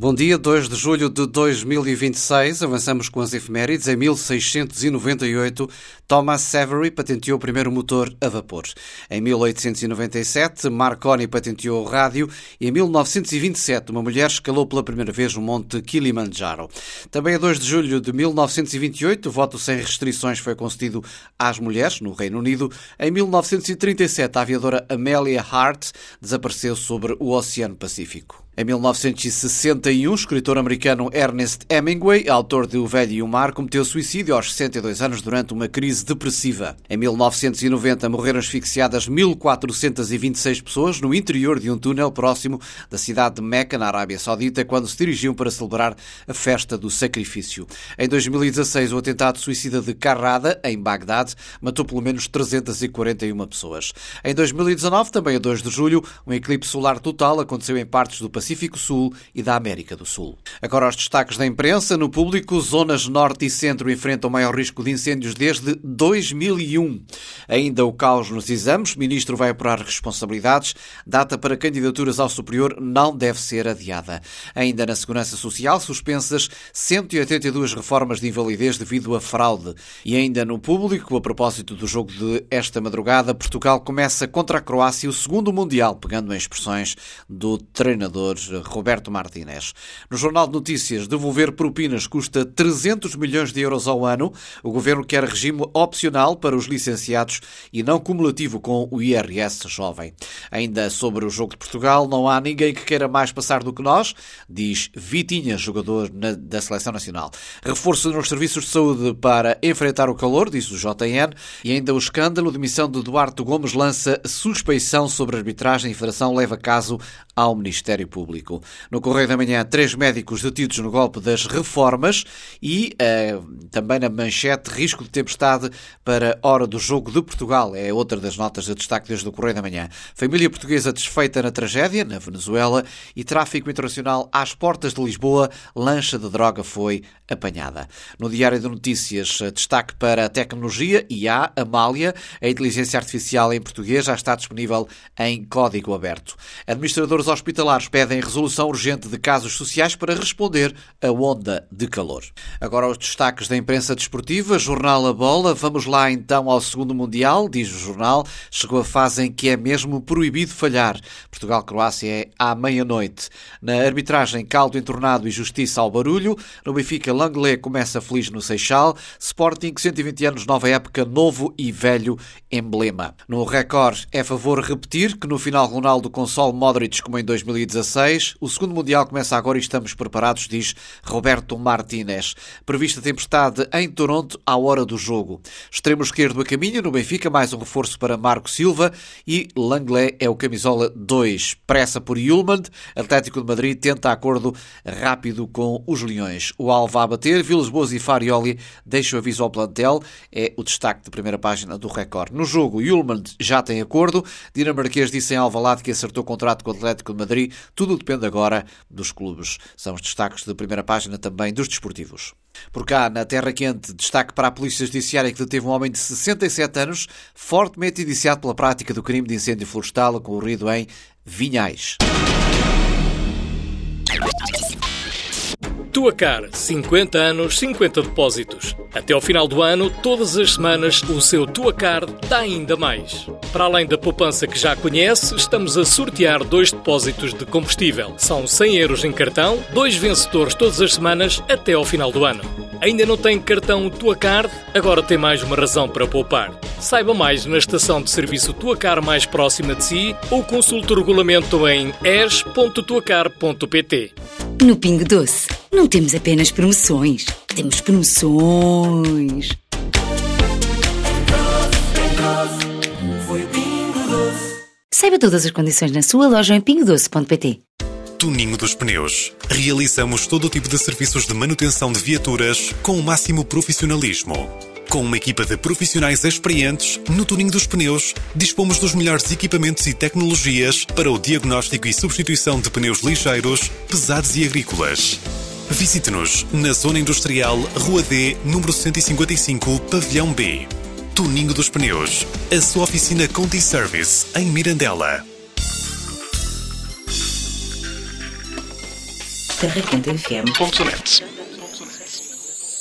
Bom dia, 2 de julho de 2026, avançamos com as efemérides. Em 1698, Thomas Savery patenteou o primeiro motor a vapor. Em 1897, Marconi patenteou o rádio e em 1927, uma mulher escalou pela primeira vez o monte Kilimanjaro. Também a 2 de julho de 1928, o voto sem restrições foi concedido às mulheres no Reino Unido. Em 1937, a aviadora Amelia Hart desapareceu sobre o Oceano Pacífico. Em 1961, o escritor americano Ernest Hemingway, autor de O Velho e o Mar, cometeu suicídio aos 62 anos durante uma crise depressiva. Em 1990, morreram asfixiadas 1.426 pessoas no interior de um túnel próximo da cidade de Meca, na Arábia Saudita, quando se dirigiam para celebrar a festa do sacrifício. Em 2016, o atentado suicida de Karrada, em Bagdade, matou pelo menos 341 pessoas. Em 2019, também a 2 de julho, um eclipse solar total aconteceu em partes do Pacífico Sul e da América do Sul. Agora os destaques da imprensa. No público, zonas norte e centro enfrentam maior risco de incêndios desde 2001. Ainda o caos nos exames. O ministro vai apurar responsabilidades. Data para candidaturas ao superior não deve ser adiada. Ainda na segurança social, suspensas 182 reformas de invalidez devido a fraude. E ainda no público, a propósito do jogo de esta madrugada, Portugal começa contra a Croácia o segundo Mundial, pegando em expressões do treinador Roberto Martínez. No Jornal de Notícias, devolver propinas custa 300 milhões de euros ao ano. O governo quer regime opcional para os licenciados e não cumulativo com o IRS jovem. Ainda sobre o jogo de Portugal, não há ninguém que queira mais passar do que nós, diz Vitinha, jogador da Seleção Nacional. Reforço nos serviços de saúde para enfrentar o calor, diz o JN. E ainda o escândalo, demissão de Duarte Gomes lança suspeição sobre a arbitragem e a Federação leva caso ao Ministério Público. No Correio da Manhã, 3 médicos detidos no golpe das reformas e também na manchete, risco de tempestade para hora do jogo de Portugal. É outra das notas de destaque desde o Correio da Manhã. Família portuguesa desfeita na tragédia, na Venezuela, e tráfico internacional às portas de Lisboa. Lancha de droga foi apanhada. No Diário de Notícias, destaque para a tecnologia, IA, Amália. A inteligência artificial em português já está disponível em código aberto. Administradores hospitalares pedem resolução urgente de casos sociais para responder à onda de calor. Agora os destaques da imprensa desportiva. Jornal A Bola. Vamos lá então ao segundo Mundial, diz o jornal. Chegou a fase em que é mesmo proibido falhar. Portugal-Croácia é à meia-noite. Na arbitragem, caldo entornado e justiça ao barulho. No Benfica, Langley começa feliz no Seixal. Sporting, 120 anos, nova época, novo e velho emblema. No Record, é favor repetir que no final Ronaldo console Modric como em 2016. O segundo Mundial começa agora e estamos preparados, diz Roberto Martínez. Prevista tempestade em Toronto à hora do jogo. Extremo esquerdo a caminho, no Benfica, mais um reforço para Marco Silva e Langley é o camisola 2. Pressa por Yulman. Atlético de Madrid tenta acordo rápido com os Leões. O alvo a bater, Vilas Boas e Farioli deixam aviso ao plantel. É o destaque de primeira página do Record. No jogo, Yulman já tem acordo. Dinamarquês disse em Alvalade que acertou o contrato com o Atlético de Madrid. Tudo depende agora dos clubes. São os destaques de primeira página também dos desportivos. Por cá, na Terra Quente, destaque para a Polícia Judiciária que deteve um homem de 67 anos, fortemente indiciado pela prática do crime de incêndio florestal ocorrido em Vinhais. Tuacar, 50 anos, 50 depósitos. Até ao final do ano, todas as semanas, o seu Tuacar dá ainda mais. Para além da poupança que já conhece, estamos a sortear 2 depósitos de combustível. São 100 euros em cartão, 2 vencedores todas as semanas até ao final do ano. Ainda não tem cartão Tuacar? Agora tem mais uma razão para poupar. Saiba mais na estação de serviço Tuacar mais próxima de si ou consulte o regulamento em es.tuacar.pt. No Pingo Doce, não temos apenas promoções, temos promoções. Saiba todas as condições na sua loja em pingodoce.pt. Tuninho dos Pneus. Realizamos todo o tipo de serviços de manutenção de viaturas com o máximo profissionalismo. Com uma equipa de profissionais experientes, no Tuninho dos Pneus, dispomos dos melhores equipamentos e tecnologias para o diagnóstico e substituição de pneus ligeiros, pesados e agrícolas. Visite-nos na Zona Industrial, Rua D, número 155, Pavilhão B. Tuninho dos Pneus, a sua oficina Conti Service, em Mirandela. terraquentefm.net.